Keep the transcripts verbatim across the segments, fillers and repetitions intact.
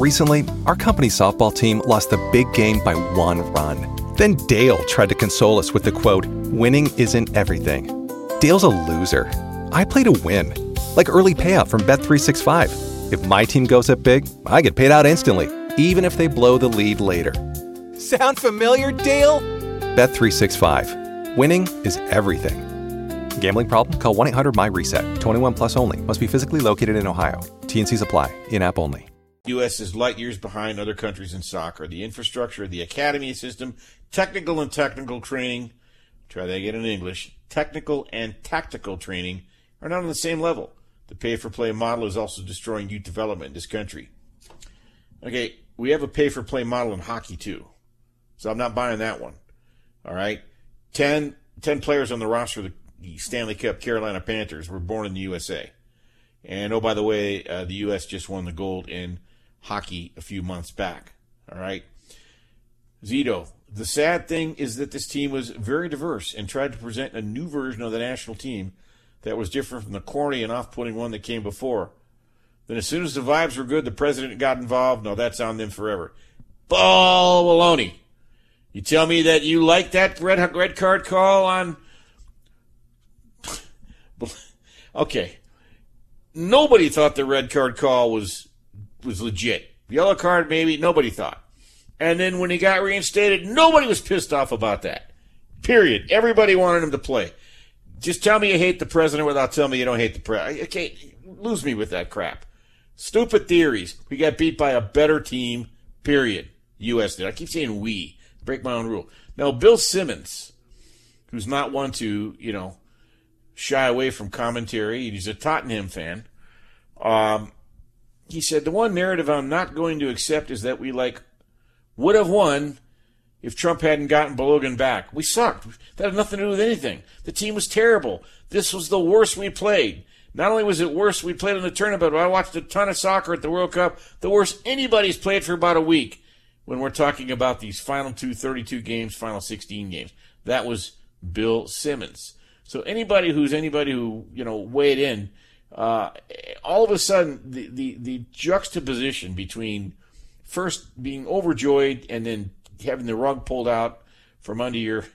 Recently, our company softball team lost the big game by one run. Then Dale tried to console us with the quote, "Winning isn't everything." Dale's a loser. I play to win. Like early payout from Bet three sixty-five. If my team goes up big, I get paid out instantly, even if they blow the lead later. Sound familiar, Dale? Bet three sixty-five. Winning is everything. Gambling problem? Call one eight hundred M Y reset. twenty-one plus only. Must be physically located in Ohio. T N Cs apply. In-app only. U S is light years behind other countries in soccer. The infrastructure, the academy system, technical and technical training, try that again in English, technical and tactical training are not on the same level. The pay-for-play model is also destroying youth development in this country. Okay, we have a pay-for-play model in hockey too, so I'm not buying that one. All right, ten, ten players on the roster of the Stanley Cup Carolina Panthers were born in the U S A. And, oh, by the way, uh, the U S just won the gold in hockey a few months back. All right. Zito, the sad thing is that this team was very diverse and tried to present a new version of the national team that was different from the corny and off-putting one that came before. Then as soon as the vibes were good, the president got involved. No, that's on them forever. Ball baloney. You tell me that you like that red, red card call on... Okay. Nobody thought the red card call was was legit. Yellow card, maybe. Nobody thought. And then when he got reinstated, nobody was pissed off about that. Period. Everybody wanted him to play. Just tell me you hate the president without telling me you don't hate the president. Okay, lose me with that crap. Stupid theories. We got beat by a better team, period. U S did. I keep saying we. Break my own rule. Now, Bill Simmons, who's not one to, you know, shy away from commentary. He's a Tottenham fan. Um, he said, the one narrative I'm not going to accept is that we, like, would have won if Trump hadn't gotten Balogun back. We sucked. That had nothing to do with anything. The team was terrible. This was the worst we played. Not only was it worse we played in the tournament, but I watched a ton of soccer at the World Cup. The worst anybody's played for about a week when we're talking about these final two thirty-two games, final sixteen games. That was Bill Simmons. So anybody who's anybody who, you know, weighed in, uh, all of a sudden the, the, the juxtaposition between first being overjoyed and then having the rug pulled out from under your,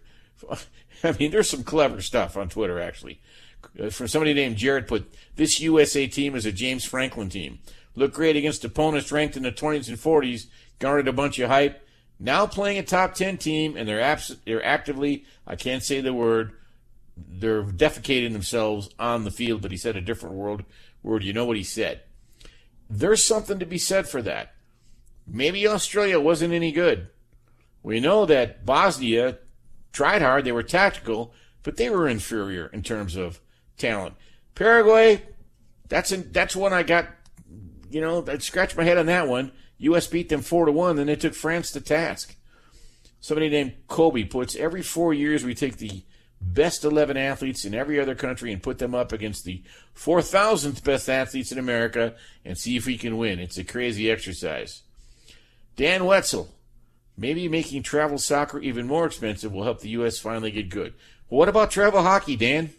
I mean, there's some clever stuff on Twitter, actually. Uh, from somebody named Jared put, this U S A team is a James Franklin team. Looked great against opponents ranked in the twenties and forties, garnered a bunch of hype. Now playing a top ten team, and they're, abs- they're actively, I can't say the word, they're defecating themselves on the field, but he said a different word. Word, you know what he said. There's something to be said for that. Maybe Australia wasn't any good. We know that Bosnia tried hard. They were tactical, but they were inferior in terms of talent. Paraguay, that's an, that's one I got, you know, I scratched my head on that one. U S beat them four to one, then they took France to task. Somebody named Kobe puts, every four years we take the best eleven athletes in every other country and put them up against the four thousandth best athletes in America and see if we can win. It's a crazy exercise. Dan Wetzel, maybe making travel soccer even more expensive will help the U S finally get good. Well, what about travel hockey, Dan?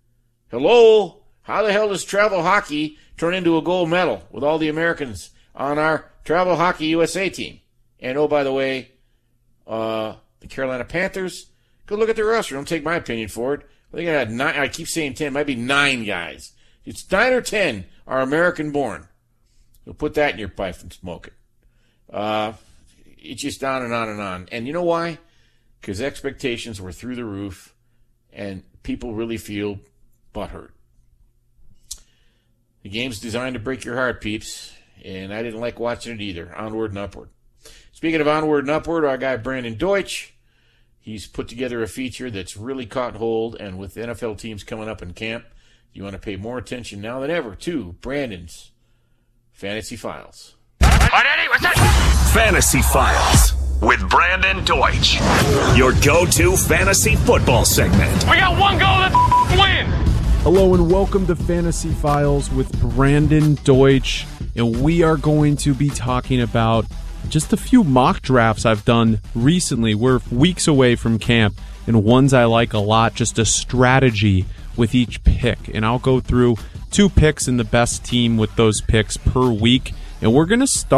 Hello? How the hell does travel hockey turn into a gold medal with all the Americans on our travel hockey U S A team? And, oh, by the way, uh, the Carolina Panthers, go look at their roster. Don't take my opinion for it. I think I had nine. I keep saying ten. It might be nine guys. It's nine or ten are American-born. So put that in your pipe and smoke it. Uh, it's just on and on and on. And you know why? Because expectations were through the roof, and people really feel butthurt. The game's designed to break your heart, peeps, and I didn't like watching it either. Onward and upward. Speaking of onward and upward, our guy Brandon Deutsch, he's put together a feature that's really caught hold, and with N F L teams coming up in camp, you want to pay more attention now than ever to Brandon's Fantasy Files. Fantasy Files with Brandon Deutsch, your go-to fantasy football segment. We got one goal, let's win! Hello and welcome to Fantasy Files with Brandon Deutsch, and we are going to be talking about just a few mock drafts I've done recently. We're weeks away from camp, and ones I like a lot, just a strategy with each pick. And I'll go through two picks and the best team with those picks per week, and we're going to start